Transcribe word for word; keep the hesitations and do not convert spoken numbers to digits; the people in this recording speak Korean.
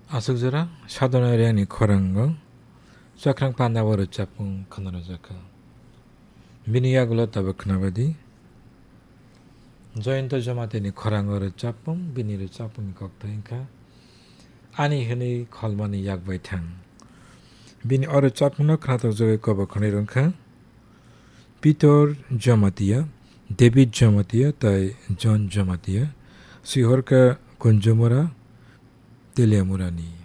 아석저라 사도나리아니 코랑거 쫙랑 판나버르 짭뿡 카나라 자카 미니야글로 따버 크나바디 저인터 저마테니 코랑거르 짭뿡 비니르 짭뿡이 걱터인카 아니 흔히 컬마니 약바이탕 비니 어르 짭뿡노 크나터 저에 거버 커네런카 피터 저마티야 데비드 저마티야 ताई जॉन जमातिया सिहोर का कुंजमुरा तेलियामुरानी